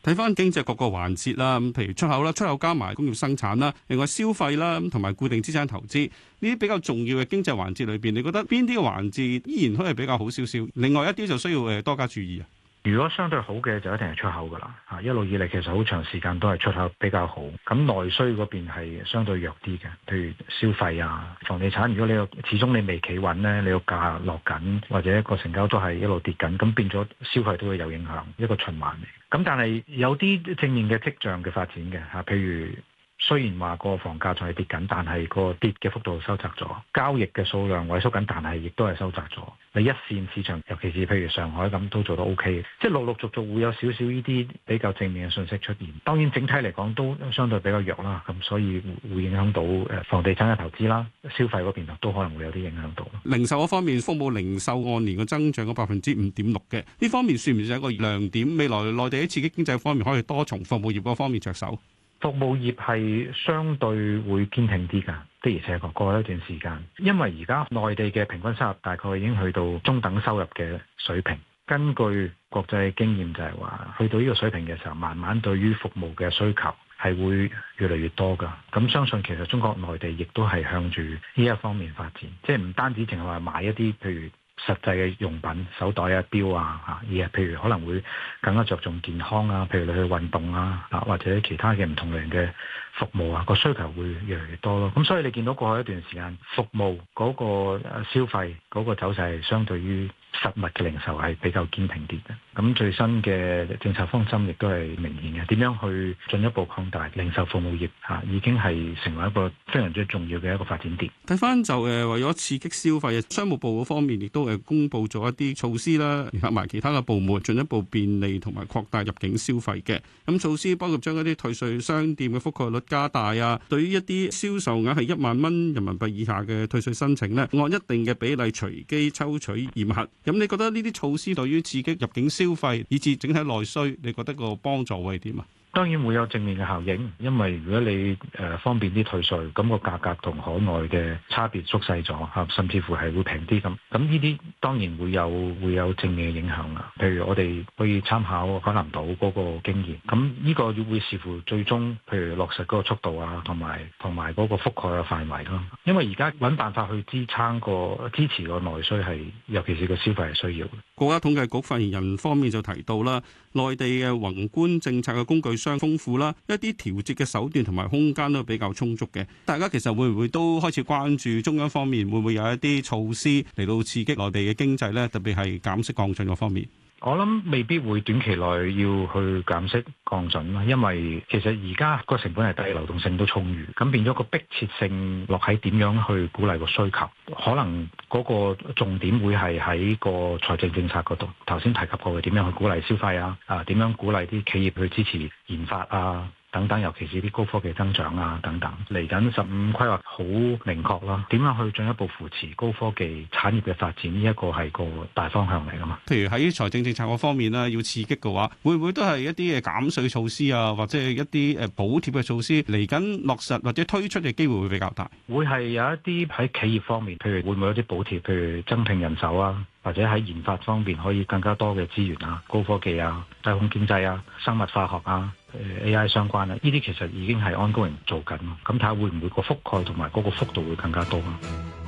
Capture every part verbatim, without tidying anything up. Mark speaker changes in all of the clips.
Speaker 1: 睇翻經濟各個環節啦，咁譬如出口啦，出口加埋工業生產啦，另外消費啦，同埋固定資產投資呢啲比較重要嘅經濟環節裏邊，你覺得邊啲嘅環節依然都係比較好少少？另外一啲就需要誒多加注意啊。
Speaker 2: 如果相對好嘅就一定係出口噶啦，嚇一路以嚟其實好長時間都係出口比較好，咁內需嗰邊係相對弱啲嘅，譬如消費啊、房地產。如果你有始終你未企穩咧，你個價落緊或者個成交都係一路跌緊，咁變咗消費都會有影響，一個循環嚟。咁但係有啲正面嘅跡象嘅發展嘅嚇，譬如。雖然話個房價仲係跌緊，但係個跌嘅幅度收窄咗，交易嘅數量萎縮緊，但係亦都係收窄咗。你一線市場，尤其是譬如上海咁，都做得 O K，即係陸陸續續會有少少呢啲比較正面嘅信息出現。當然整體嚟講都相對比較弱啦，咁所以會影響到誒房地產嘅投資啦，消費嗰邊都可能會有啲影響到。
Speaker 1: 零售嗰方面，服務零售按年嘅增長嘅百分之五點六嘅，呢方面算唔算係一個亮點？未來內地喺刺激經濟方面，可以多從服務業嗰方面着手。
Speaker 2: 服務業係相對會堅挺啲㗎，的而且確過一段時間，因為而家內地嘅平均收入大概已經去到中等收入嘅水平。根據國際經驗就係話，去到呢個水平嘅時候，慢慢對於服務嘅需求係會越嚟越多㗎。咁相信其實中國內地亦都係向住呢一方面發展，即係唔單止淨係話買一啲譬如實際嘅用品、手袋啊、錶啊嚇，而係譬如可能會更加着重健康啊，譬如你去運動啊，啊或者其他嘅唔同類型嘅服務啊，個需求會越嚟越多咯。咁所以你見到過去一段時間，服務嗰個消費嗰個走勢係相對於實物嘅零售係比較堅挺啲嘅。咁最新嘅政策方針亦都係明顯嘅，點樣去進一步擴大零售服務業嚇，已經係成為一個非常之重要嘅一個發展點。
Speaker 1: 睇翻就誒為咗刺激消費，商務部嗰方面亦都誒公布咗一啲措施啦，聯合埋其他嘅部門，進一步便利同埋擴大入境消費嘅。咁措施包括將一啲退稅商店嘅覆蓋率加大啊，對於一啲銷售額係一萬蚊人民幣以下嘅退稅申請呢，按一定嘅比例隨機抽取驗核。咁你覺得呢啲措施對於刺激入境消費以至整體內需，你覺得個幫助會係點啊？
Speaker 2: 當然會有正面嘅效應，因為如果你誒、呃、方便啲退稅，咁個價格同海外嘅差別縮細咗嚇，甚至乎係會平啲咁。咁呢啲當然會有會有正面嘅影響啦。譬如我哋可以參考海南島嗰個經驗，咁呢個會視乎最終譬如落實嗰個速度啊，同埋同埋嗰個覆蓋嘅範圍咯。因為而家揾辦法去支撐個支持個內需係，尤其是個消費係需要嘅。
Speaker 1: 國家統計局發言人方面就提到啦，內地嘅宏觀政策嘅工具相豐富啦，一啲調節嘅手段同埋空間都比較充足嘅。大家其實會唔會都開始關注中央方面會唔會有一啲措施嚟到刺激內地嘅經濟呢？特別係減息降準嗰方面。
Speaker 2: 我諗未必會短期內要去減息降準啦，因為其實而家個成本係低，流動性都充裕，咁變咗個迫切性落喺點樣去鼓勵個需求，可能嗰個重點會係喺個財政政策嗰度。頭先提及過嘅點樣去鼓勵消費啊，啊點樣鼓勵啲企業去支持研發啊。等等，尤其是啲高科技增長啊，等等，嚟緊十五規劃好明確啦。點樣去進一步扶持高科技產業嘅發展？呢一個係個大方向嚟噶嘛。
Speaker 1: 譬如喺財政政策嗰方面啦，要刺激嘅話，會唔會都係一啲嘅減稅措施啊，或者係一啲誒補貼嘅措施嚟緊落實或者推出嘅機會會比較大？
Speaker 2: 會係有一啲喺企業方面，譬如會唔會有啲補貼，譬如增聘人手啊，或者喺研發方面可以更加多嘅資源啊，高科技啊、太空經濟啊、生物化學啊。A I 相關啊，呢啲其實已經係ongoing做緊咯，咁睇下會唔會個覆蓋同埋嗰個幅度會更加多咯。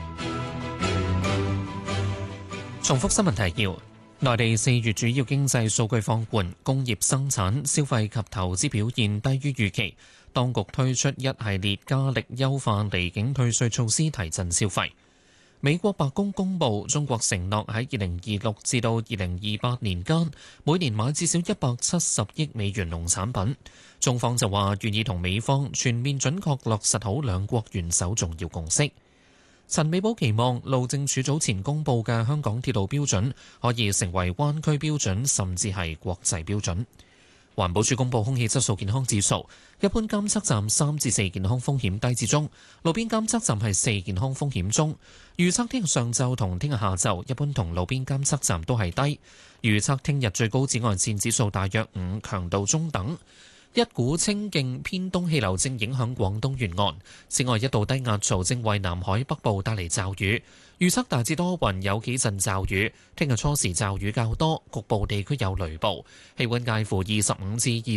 Speaker 3: 重複新聞提要：內地四月主要經濟數據放緩，工業生產、消費及投資表現低於預期。當局推出一系列加力優化離境退稅措施，提振消費。美國白宮公布，中國承諾喺二零二六至到二零二八年間，每年買至少一百七十億美元農產品。中方就話願意同美方全面準確落實好兩國元首重要共識。陳美寶期望路政署早前公布嘅香港鐵路標準可以成為灣區標準，甚至係國際標準。環保署公布空氣質素健康指數，一般監測站三至四健康風險低至中，路邊監測站係四健康風險中。預測聽日上晝同聽日下晝，一般同路邊監測站都係低。預測聽日最高紫外線指數大約五，強度中等。一股清勁偏東氣流正影響廣東沿岸，此外一道低壓槽正為南海北部帶嚟驟雨。預測大致多雲，有幾陣驟雨。聽日初時驟雨較多，局部地區有雷暴。氣溫介乎二十五至二